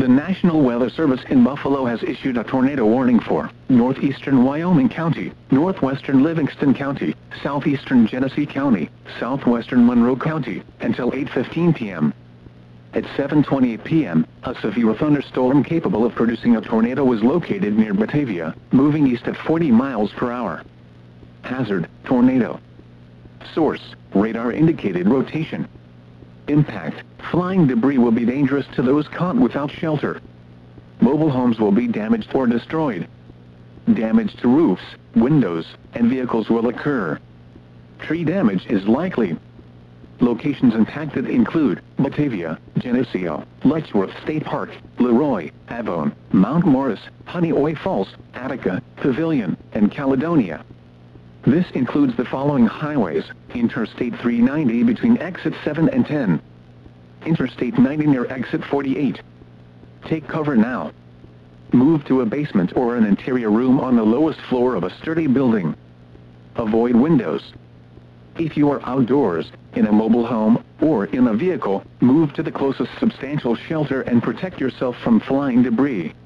The National Weather Service in Buffalo has issued a tornado warning for northeastern Wyoming County, northwestern Livingston County, southeastern Genesee County, southwestern Monroe County, until 8:15 p.m. At 7:28 p.m., a severe thunderstorm capable of producing a tornado was located near Batavia, moving east at 40 miles per hour. Hazard: tornado. Source: radar indicated rotation. Impact: flying debris will be dangerous to those caught without shelter. Mobile homes will be damaged or destroyed. Damage to roofs, windows, and vehicles will occur. Tree damage is likely. Locations impacted include Batavia, Geneseo, Letchworth State Park, Leroy, Avon, Mount Morris, Honeoye Falls, Attica, Pavilion, and Caledonia. This includes the following highways: Interstate 390 between exit 7 and 10. Interstate 90 near exit 48. Take cover now. Move to a basement or an interior room on the lowest floor of a sturdy building. Avoid windows. If you are outdoors, in a mobile home, or in a vehicle, move to the closest substantial shelter and protect yourself from flying debris.